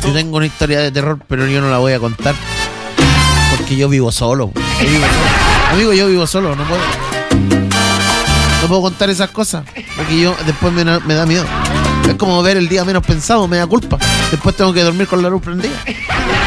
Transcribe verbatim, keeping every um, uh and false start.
Yo tengo una historia de terror, pero yo no la voy a contar. Porque yo vivo solo. Yo vivo solo. Amigo, yo vivo solo, no puedo. No puedo contar esas cosas. Porque yo después me, me da miedo. Es como ver el día menos pensado, me da culpa. Después tengo que dormir con la luz prendida.